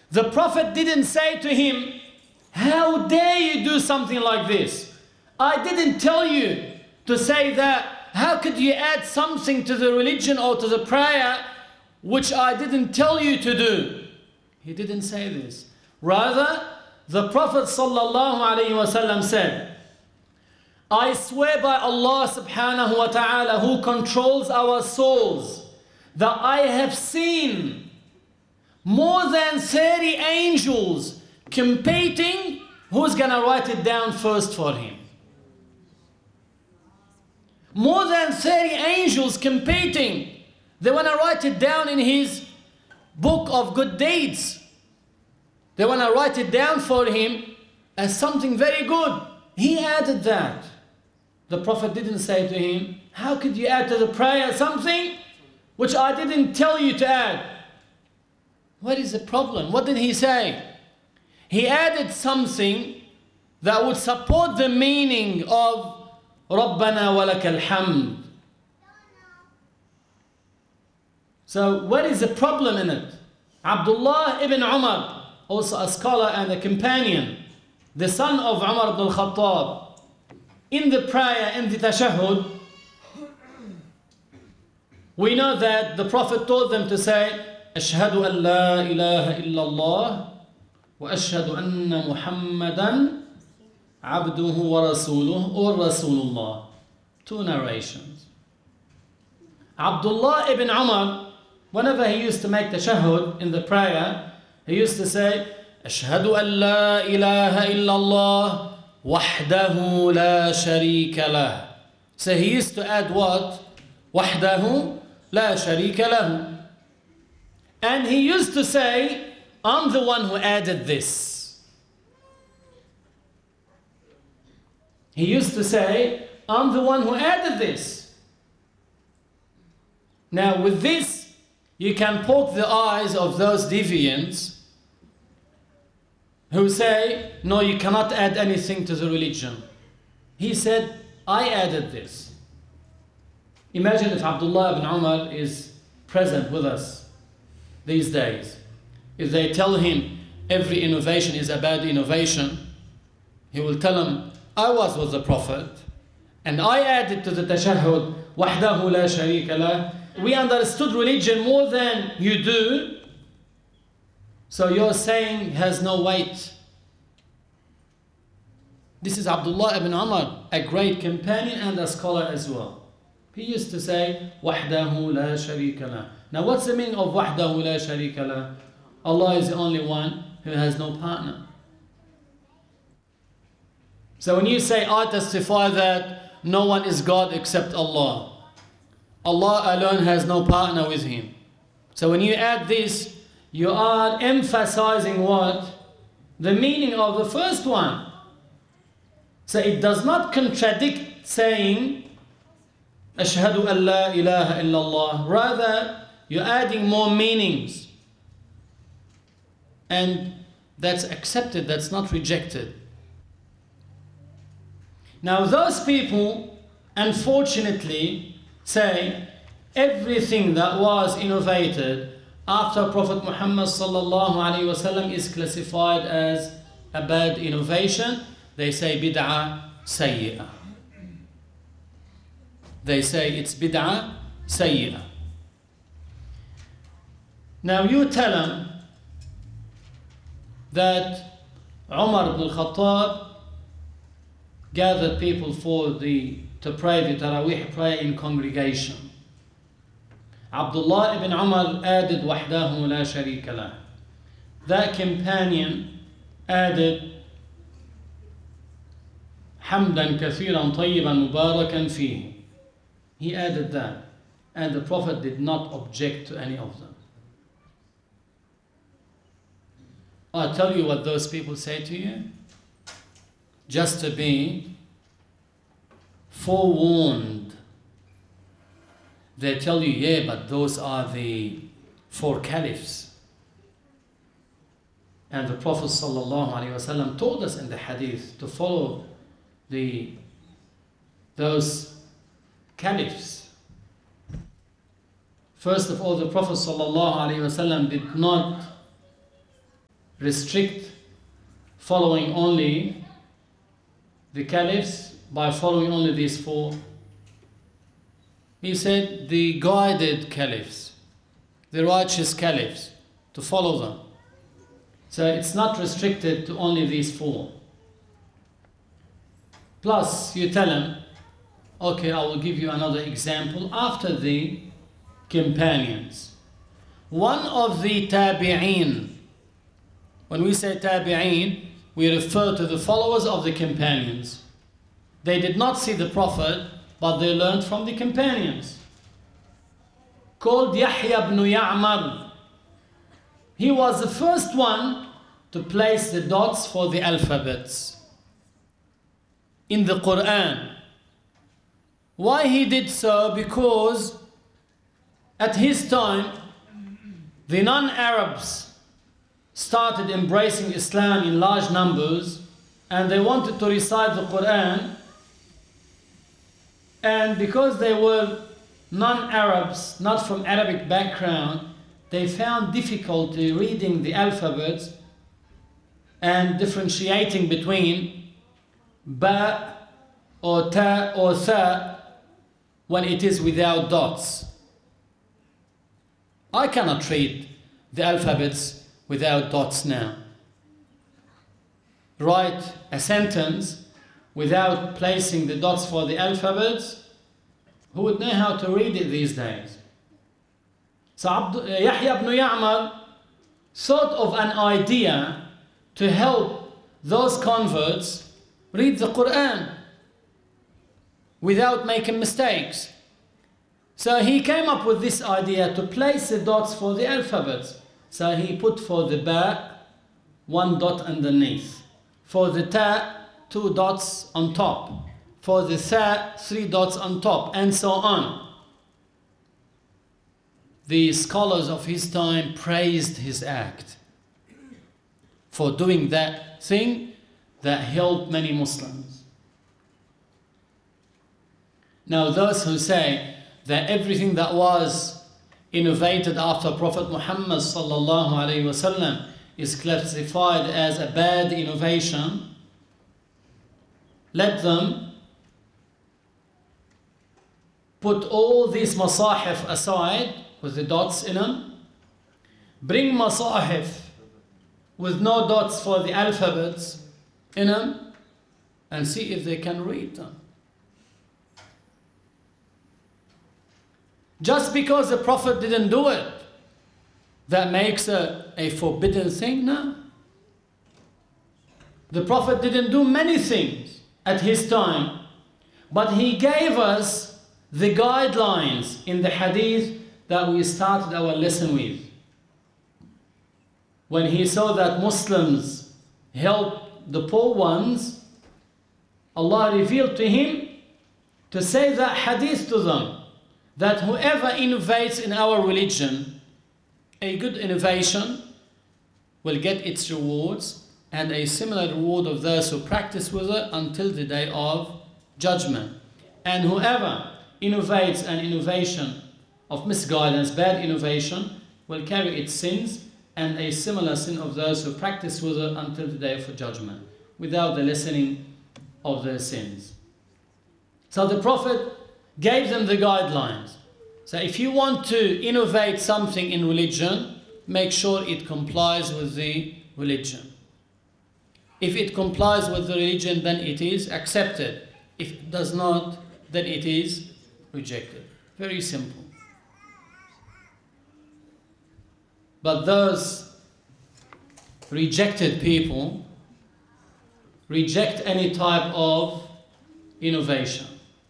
The Prophet didn't say to him, how dare you do something like this? I didn't tell you to say that. How could you add something to the religion or to the prayer which I didn't tell you to do? He didn't say this. Rather, the Prophet ﷺ said, I swear by Allah subhanahu wa ta'ala who controls our souls, that I have seen more than 30 angels competing who's gonna write it down first for him. More than 30 angels competing. They want to write it down in his book of good deeds. They want to write it down for him as something very good. He added that. The Prophet didn't say to him, how could you add to the prayer something which I didn't tell you to add? What is the problem? What did he say? He added something that would support the meaning of رَبَّنَا وَلَكَ الْحَمْدِ. So what is the problem in it? Abdullah ibn Umar, also a scholar and a companion, the son of Umar ibn al-Khattab, in the prayer, in the tashahhud, we know that the Prophet told them to say, أشهد أن لا إله إلا الله وأشهد أن محمدا عبده ورسوله or Rasulullah. Two narrations. Abdullah ibn Umar, whenever he used to make tashahhud in the prayer, he used to say, أشهد أن لا إله إلا الله وحده لا شريك له. So he used to add what? وحده لا شريك له. And he used to say, I'm the one who added this. He used to say, I'm the one who added this. Now with this, you can poke the eyes of those deviants who say, no, you cannot add anything to the religion. He said, I added this. Imagine if Abdullah ibn Umar is present with us these days. If they tell him every innovation is a bad innovation, he will tell them, I was with the Prophet and I added to the tashahhud وحده لا شريك له. We understood religion more than you do, so your saying has no weight. This is Abdullah ibn Umar, a great companion and a scholar as well. He used to say وحده لا شريك له. Now what's the meaning of وحده لا شريك له? Allah is the only one who has no partner. So when you say, I testify that no one is God except Allah, Allah alone has no partner with him. So when you add this, you are emphasizing what? The meaning of the first one. So it does not contradict saying, أشهد أن لا إله إلا الله. Rather, you're adding more meanings. And that's accepted, that's not rejected. Now those people, unfortunately, say everything that was innovated after Prophet Muhammad sallallahu alaihi wasallam is classified as a bad innovation. They say bid'ah sayyi'ah. They say it's bid'ah sayyi'ah. Now you tell them that Umar ibn al-Khattab gathered people to pray the Taraweeh prayer in congregation. Abdullah ibn Umar added وحده لا شريك له. That companion added حمدا كثيرا طيبا مباركا فيه. He added that, and the Prophet did not object to any of them. I'll tell you what those people say to you, just to be forewarned. They tell you, yeah, but those are the 4 caliphs. And the Prophet ﷺ told us in the hadith to follow those caliphs. First of all, the Prophet ﷺ did not restrict following only the caliphs by following only these four? He said the guided caliphs, the righteous caliphs, to follow them. So it's not restricted to only these four. Plus, you tell him, okay, I will give you another example after the companions. One of the tabi'een, when we say tabi'een, we refer to the followers of the companions. They did not see the Prophet, but they learned from the companions. Called Yahya ibn Ya'mar. He was the first one to place the dots for the alphabets in the Quran. Why he did so? Because at his time, the non-Arabs started embracing Islam in large numbers, and they wanted to recite the Quran. And because they were non-Arabs, not from Arabic background, they found difficulty reading the alphabets and differentiating between ba or ta or tha when it is without dots. I cannot read the alphabets without dots now. Write a sentence without placing the dots for the alphabets, who would know how to read it these days? So Yahya ibn Ya'mar thought of an idea to help those converts read the Quran without making mistakes. So he came up with this idea to place the dots for the alphabets. So he put for the ba, 1 dot underneath. For the ta, 2 dots on top. For the tha, 3 dots on top, and so on. The scholars of his time praised his act for doing that thing that helped many Muslims. Now those who say that everything that was innovated after Prophet Muhammad sallallahu alaihi wasallam is classified as a bad innovation, let them put all these masahif aside with the dots in them, bring masahif with no dots for the alphabets in them, and see if they can read them. Just because the Prophet didn't do it, that makes a forbidden thing? No. The Prophet didn't do many things at his time, but he gave us the guidelines in the hadith that we started our lesson with. When he saw that Muslims helped the poor ones, Allah revealed to him to say that hadith to them, that whoever innovates in our religion, a good innovation will get its rewards, and a similar reward of those who practice with it until the day of judgment. And whoever innovates an innovation of misguidance, bad innovation, will carry its sins, and a similar sin of those who practice with it until the day of judgment, without the lessening of their sins. So the Prophet gave them the guidelines. So if you want to innovate something in religion, make sure it complies with the religion. If it complies with the religion, then it is accepted. If it does not, then it is rejected. Very simple. But those rejected people reject any type of innovation.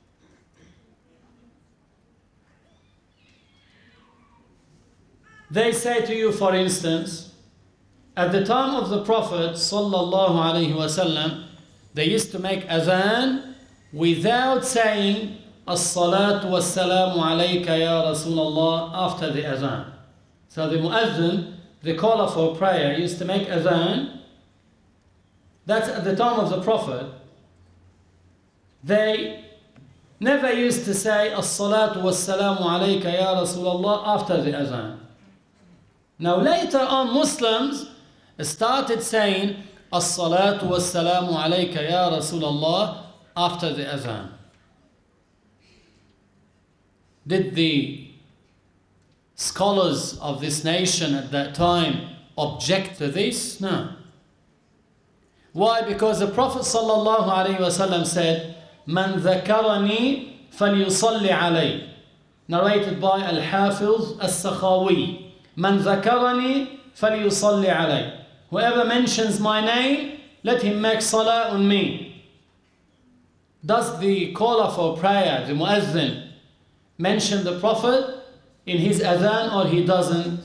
They say to you, for instance, at the time of the Prophet sallallahu alaihi wasallam, they used to make adhan without saying as-salatu was-salamu alayka ya Rasulullah after the adhan. So the muazzin, the caller for prayer, used to make adhan. That's at the time of the Prophet. They never used to say as-salatu was-salamu alayka ya Rasulullah after the adhan. Now later on, Muslims, started saying As-salatu was-salamu alayka ya Rasulullah after the adhan? Did the scholars of this nation at that time object to this? No. Why? Because the Prophet sallallahu alaihi wasallam said, "Man dhakarani falyusalli alayhi." Narrated by Al-Hafiz As-Sakhawi. "Man dhakarani falyusalli alayhi." Whoever mentions my name, let him make salah on me. Does the caller for prayer, the muezzin, mention the Prophet in his adhan or he doesn't?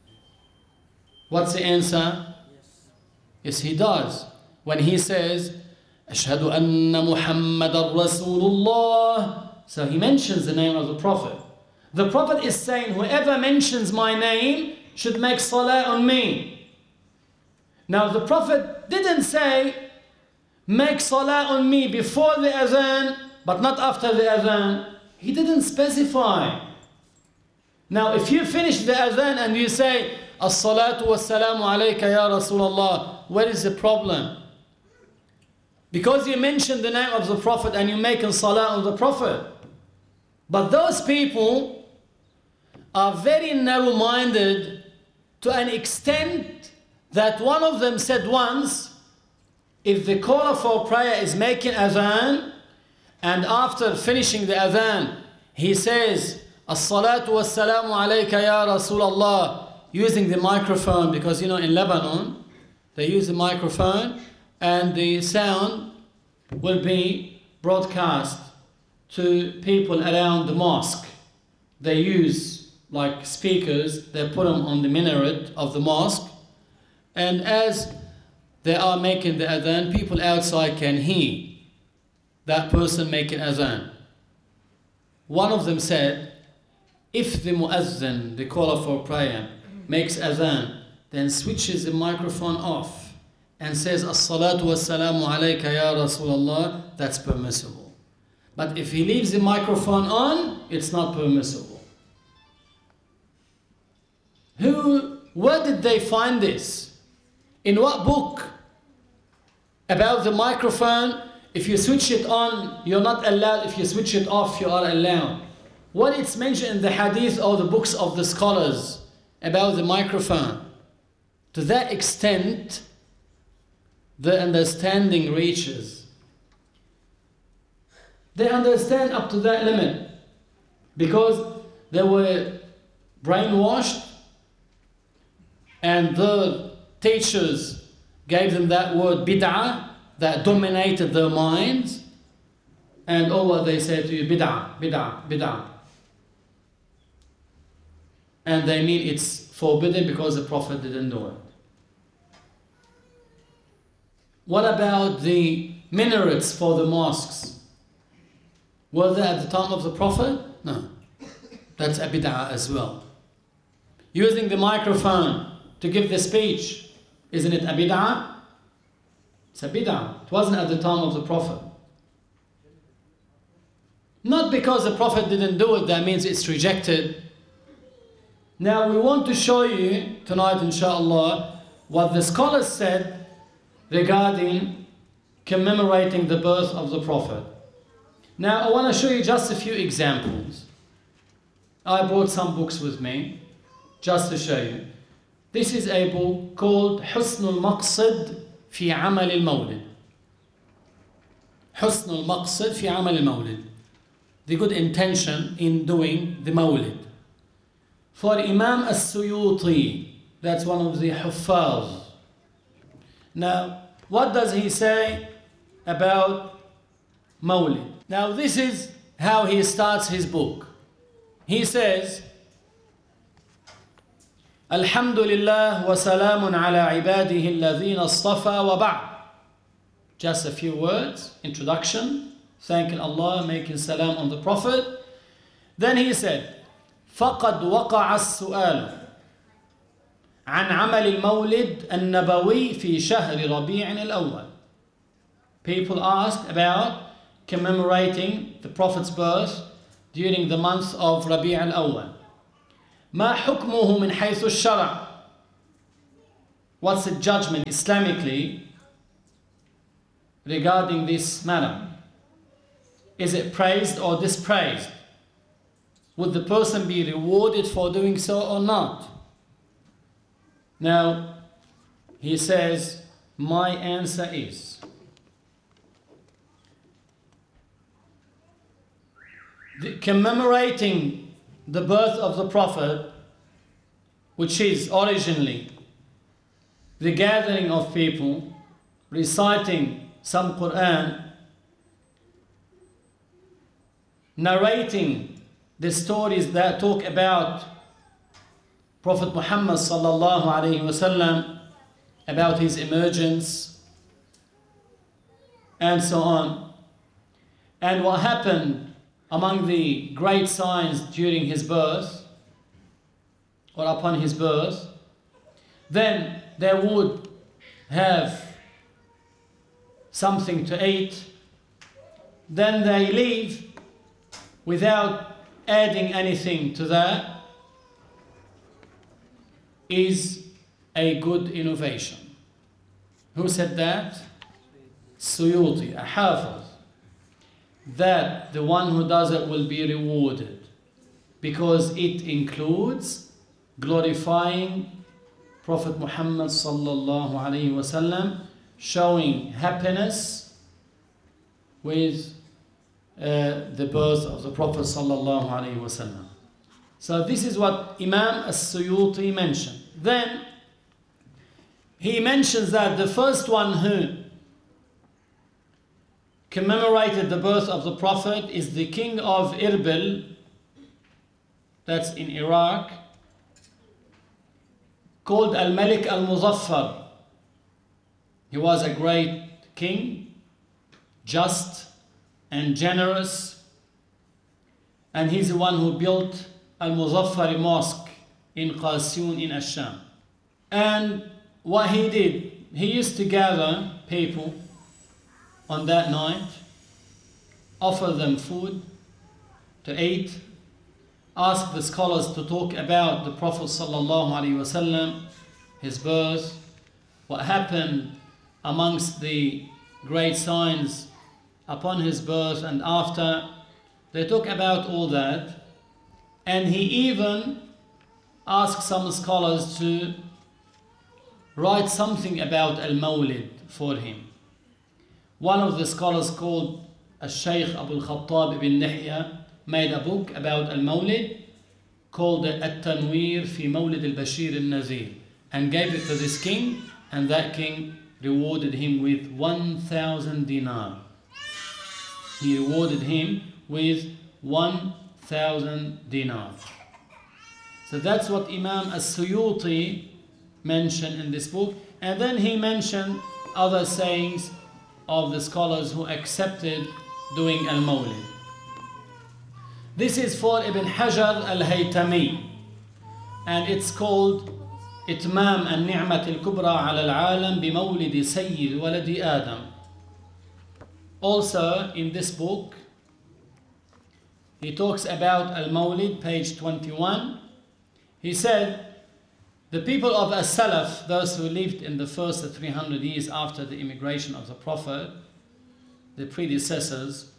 What's the answer? Yes, he does. When he says, "Ashhadu anna Muhammadan Rasulullah," so he mentions the name of the Prophet. The Prophet is saying, whoever mentions my name should make salah on me. Now the Prophet didn't say, make salah on me before the adhan, but not after the adhan. He didn't specify. Now if you finish the adhan and you say, As-salatu was-salamu alayka ya Rasulullah, what is the problem? Because you mentioned the name of the Prophet and you make a salah on the Prophet. But those people are very narrow-minded to an extent that one of them said once, if the caller for prayer is making adhan and after finishing the adhan he says As-salatu was-salamu alayka ya Rasulullah, using the microphone, because in Lebanon they use the microphone and the sound will be broadcast to people around the mosque. They use like speakers, they put them on the minaret of the mosque, and as they are making the adhan, people outside can hear that person making adhan. One of them said, if the muezzin, the caller for prayer, makes adhan, then switches the microphone off and says As-salatu was-salamu alayka ya Rasulullah, that's permissible. But if he leaves the microphone on, it's not permissible. Where did they find this? In what book? About the microphone, if you switch it on, you're not allowed. If you switch it off, you are allowed. What it's mentioned in the hadith or the books of the scholars about the microphone. To that extent, the understanding reaches. They understand up to that limit because they were brainwashed and the teachers gave them that word bid'ah that dominated their minds, and all what they say to you, bid'ah, bid'ah, bid'ah. And they mean it's forbidden because the Prophet didn't do it. What about the minarets for the mosques? Were they at the time of the Prophet? No. That's a bid'ah as well. Using the microphone to give the speech, isn't it a bid'ah? It's a bid'ah. It wasn't at the time of the Prophet. Not because the Prophet didn't do it, that means it's rejected. Now we want to show you tonight, inshallah, what the scholars said regarding commemorating the birth of the Prophet. Now I want to show you just a few examples. I brought some books with me just to show you. This is a book called حسن المقصد في عمل المولد. حسن المقصد في عمل المولد. The good intention in doing the Mawlid. For Imam As-Suyuti, that's one of the Huffaz. Now, what does he say about Mawlid? Now, this is how he starts his book. He says, Alhamdulillah wa salamun ala ibadihi alladhina astafa wa ba'd. Just a few words, introduction, thanking Allah, making salam on the Prophet. Then he said, فقد وقع السؤال عن عمل المولد النبوي في شهر ربيع الأول. People asked about commemorating the Prophet's birth during the month of Rabi' al-Awwal. ما حكمه من حيث الشرع? what's the judgment Islamically regarding this matter? Is it praised or dispraised? Would the person be rewarded for doing so or not? Now, he says, my answer is, commemorating the birth of the Prophet, which is originally the gathering of people, reciting some Quran, narrating the stories that talk about Prophet Muhammad sallallahu alaihi wasallam, about his emergence, and so on, and what happened among the great signs during his birth or upon his birth, then they would have something to eat. Then they leave without adding anything to that, is a good innovation. Who said that? Suyuti, a Hafiz. That the one who does it will be rewarded, because it includes glorifying Prophet Muhammad sallallahu alaihi wasallam, showing happiness with the birth of the Prophet sallallahu alaihi wasallam. So this is what Imam As-Suyuti mentioned. Then he mentions that the first one who commemorated the birth of the Prophet is the king of Irbil, that's in Iraq, called Al-Malik Al-Muzaffar. He was a great king, just and generous, and he's the one who built Al-Muzaffari Mosque in Qasiyun in Asham. And what he did, he used to gather people on that night, offer them food to eat, ask the scholars to talk about the Prophet sallallahu alaihi wasallam, his birth, what happened amongst the great signs upon his birth and after. They talk about all that. And he even asked some scholars to write something about Al-Mawlid for him. One of the scholars called Al-Shaykh Abu Al-Khattab ibn Nihya made a book about Al-Mawlid called At-Tanwir fi Mawlid Al-Bashir Al-Nazir, and gave it to this king, and that king rewarded him with 1,000 dinar. He rewarded him with 1,000 dinar. So that's what Imam As-Suyuti mentioned in this book. And then he mentioned other sayings of the scholars who accepted doing Al-Mawlid. This is for Ibn Hajar Al-Haytami, and it's called إتمام النعمة الكبرى على العالم بمولد سيد ولد آدم. Also in this book he talks about Al-Mawlid, page 21. He said, the people of As-Salaf, those who lived in the first 300 years after the immigration of the Prophet, the predecessors,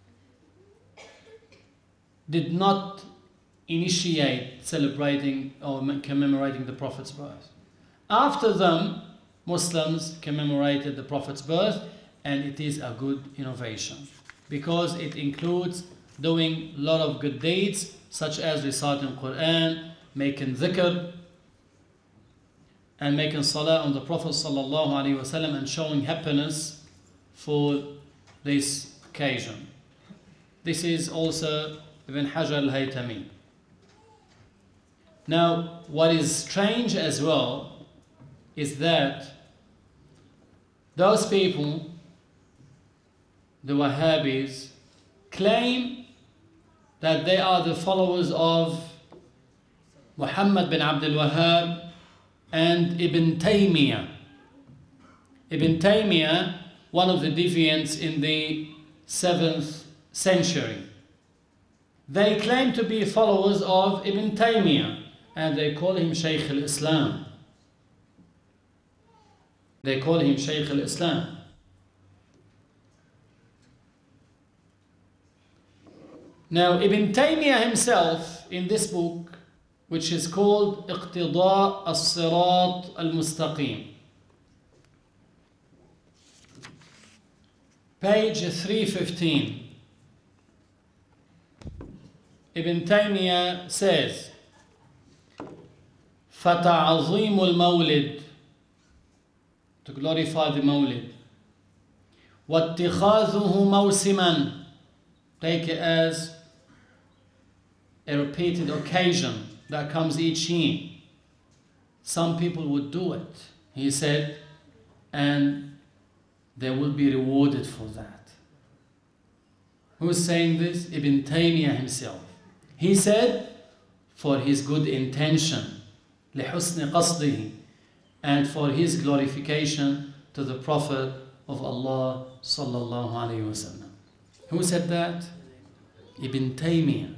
did not initiate celebrating or commemorating the Prophet's birth. After them, Muslims commemorated the Prophet's birth, and it is a good innovation because it includes doing a lot of good deeds, such as reciting Quran, making dhikr, and making salah on the Prophet sallallahu alaihi wasallam, and showing happiness for this occasion. This is also Ibn Hajar al-Haytami. Now, what is strange as well is that those people, the Wahhabis, claim that they are the followers of Muhammad bin Abdul Wahhab and Ibn Taymiyyah. Ibn Taymiyyah, one of the deviants in the 7th century. They claim to be followers of Ibn Taymiyyah, and they call him Shaykh al-Islam. They call him Shaykh al-Islam. Now, Ibn Taymiyyah himself, in this book, which is called Iqtida al-Sirat al-Mustaqim, page 315, Ibn Taymiyyah says, فَتَعَظِيمُ الْمَوْلِدِ, to glorify the Mawlid, وَاتِّخَاذُهُ مَوْسِمًا, take it as a repeated occasion that comes each year. Some people would do it, he said, and they will be rewarded for that. Who's saying this? Ibn Taymiyyah himself. He said, for his good intention, لِحُسْنِ قَصْدِهِ, and for his glorification to the Prophet of Allah sallallahu alayhi wasallam. Who said that? Ibn Taymiyyah.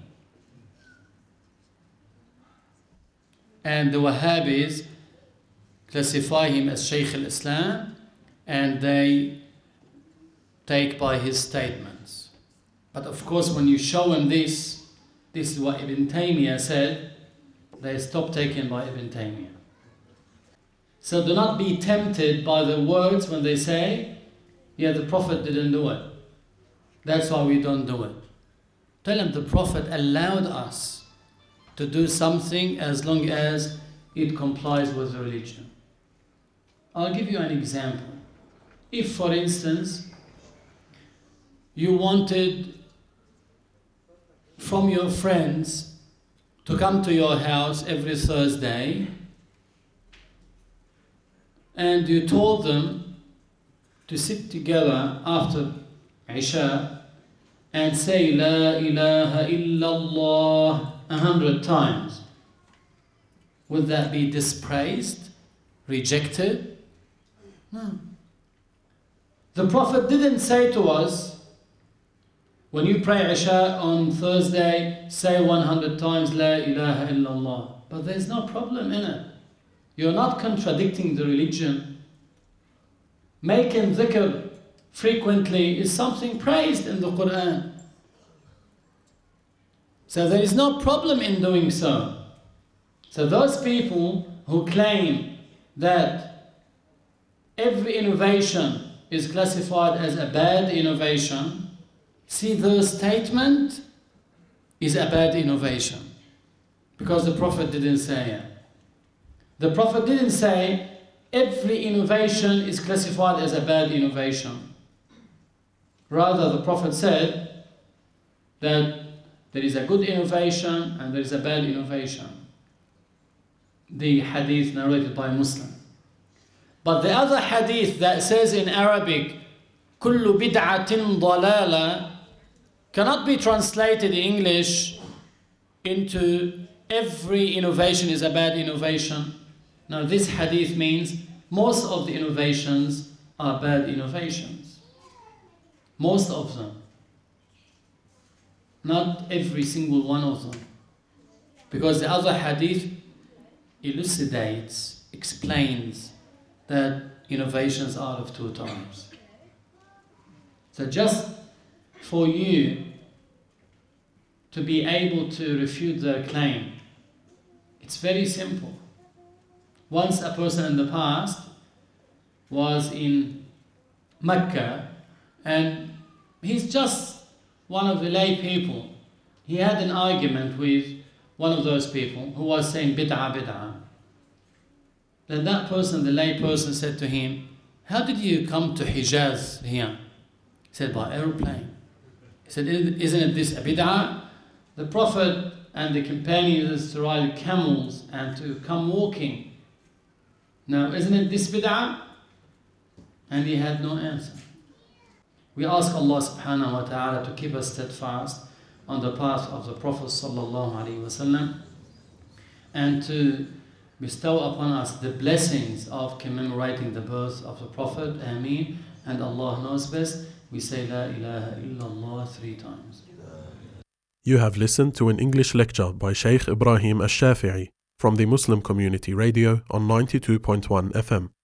And the Wahhabis classify him as Shaykh al-Islam, and they take by his statements. But of course, when you show them this is what Ibn Taymiyyah said, they stop taking by Ibn Taymiyyah. So do not be tempted by the words when they say, yeah, the Prophet didn't do it, that's why we don't do it. Tell them the Prophet allowed us to do something as long as it complies with the religion. I'll give you an example. If, for instance, you wanted from your friends to come to your house every Thursday, and you told them to sit together after Isha and say La ilaha illallah 100 times, would that be dispraised, rejected? No. The Prophet didn't say to us, when you pray Isha on Thursday, say 100 times La ilaha illallah. But there's no problem in it. You're not contradicting the religion. Making dhikr frequently is something praised in the Quran. So there is no problem in doing so. So those people who claim that every innovation is classified as a bad innovation, see, their statement is a bad innovation, because the Prophet didn't say it. The Prophet didn't say every innovation is classified as a bad innovation. Rather, the Prophet said that there is a good innovation and there is a bad innovation. The hadith narrated by Muslim. But the other hadith that says in Arabic, كُلُّ بِدْعَةٍ ضَلَالَةٍ, cannot be translated in English into every innovation is a bad innovation. Now this hadith means most of the innovations are bad innovations. Most of them. Not every single one of them. Because the other hadith elucidates, explains that innovations are of two types. So just for you to be able to refute their claim, it's very simple. Once a person in the past was in Mecca, and he's just one of the lay people. He had an argument with one of those people who was saying bid'ah, bid'ah. Then that person, the lay person, said to him, how did you come to Hijaz here? He said, by aeroplane. He said, isn't it this a bid'ah? The Prophet and the companions used to ride camels and to come walking. Now, isn't it this bid'ah? And he had no answer. We ask Allah subhanahu wa ta'ala to keep us steadfast on the path of the Prophet sallallahu alaihi wasallam, and to bestow upon us the blessings of commemorating the birth of the Prophet. Ameen. And Allah knows best. We say La ilaha illallah 3 times. You have listened to an English lecture by Shaykh Ibrahim Al-Shafi'i from the Muslim Community Radio on 92.1 FM.